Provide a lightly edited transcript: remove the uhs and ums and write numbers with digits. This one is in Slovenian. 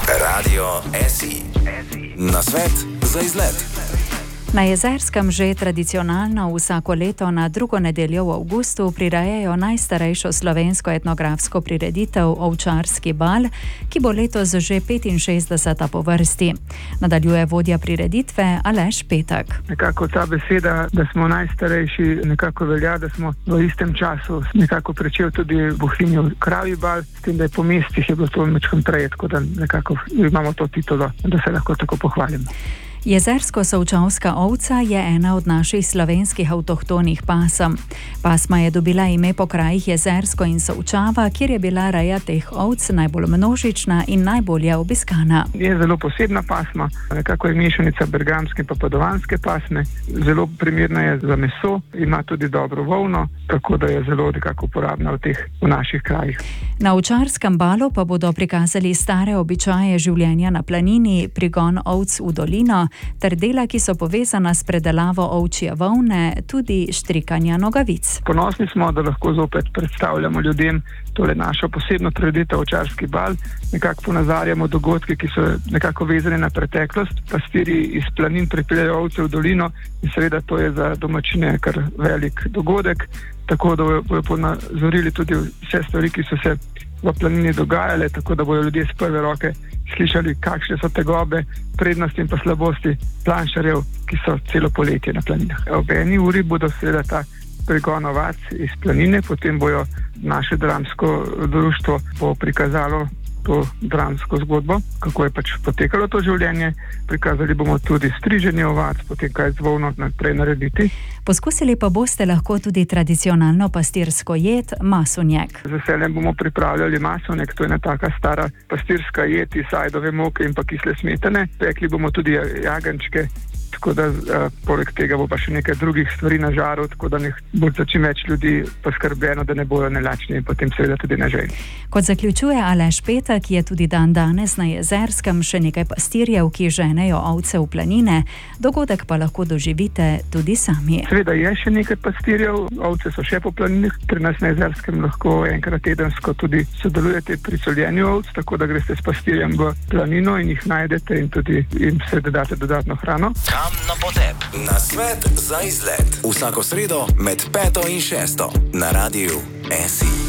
Radio SI. Nasvet za izlet. Na Jezerskem že tradicionalno vsako leto na drugo nedeljo v avgustu prirejajo najstarejšo slovensko etnografsko prireditev Ovčarski bal, ki bo letos že 65. po vrsti. Nadaljuje vodja prireditve Aleš Petek. Nekako ta beseda, da smo najstarejši, nekako velja, da smo v istem času nekako pričel tudi Bohinjev Kravji bal, s tem, da je po mestih je bilo to mečkam prej, tako da nekako imamo to titulo, da se lahko tako pohvalimo. Jezersko-sovčavska ovca je ena od naših slovenskih avtohtonih pasem. Pasma je dobila ime po krajih Jezersko in Sovčava, kjer je bila reja teh ovc najbolj množična in najbolje obiskana. Je zelo posebna pasma, nekako je mešanica bergamske in padovanske pasme. Zelo primerna je za meso, ima tudi dobro volno, tako da je zelo nekako uporabna v naših krajih. Na Ovčarskem balu pa bodo prikazali stare običaje življenja na planini, prigon ovc v dolino, ter dela, ki so povezana s predelavo ovčje volne, tudi štrikanja nogavic. Ponosni smo, da lahko zopet predstavljamo ljudem tole našo posebno prireditev Ovčarski bal. Nekako ponazarjamo dogodke, ki so nekako vezane na preteklost. Pastirji iz planin pripeljejo ovce v dolino in seveda to je za domačine kar velik dogodek, tako da bodo ponazorili tudi vse stvari, ki so se v planini dogajale, tako da bodo ljudje z prve roke slišali, kakšne so tegobe, prednosti in pa slabosti planšarjev, ki so celo poletje na planinah. Ob 1 uri bodo seveda ta pregon ovac iz planine, potem bojo naše dramsko društvo prikazalo to dramsko zgodbo, kako je pač potekalo to življenje. Prikazali bomo tudi striženje ovac, potem kaj z volno naprej narediti. Poskusili pa boste lahko tudi tradicionalno pastirsko jed masonjek. Z veseljem bomo pripravljali masonjek, to je ena taka stara pastirska jed iz ajdove moke in pa kisle smetane. Pekli bomo tudi jagenjčke, tako da poleg tega bo pa še nekaj drugih stvari na žaru, tako da bo za čim več ljudi poskrbljeno, da ne bojo nelačni in potem seveda tudi neželjni. Kot zaključuje Aleš Petek, je tudi dan danes na Jezerskem še nekaj pastirjev, ki ženejo ovce v planine, dogodek pa lahko doživite tudi sami. Seveda je še nekaj pastirjev, ovce so še po planinih, pri nas na Jezerskem lahko enkrat tedensko tudi sodelujete pri soljenju ovc, tako da greste s pastirjem v planino in jih najdete in tudi jim se dodate dodatno hrano. Na potep. Nasvet za izlet. Vsako sredo med 5. in 6. na Radiu SI.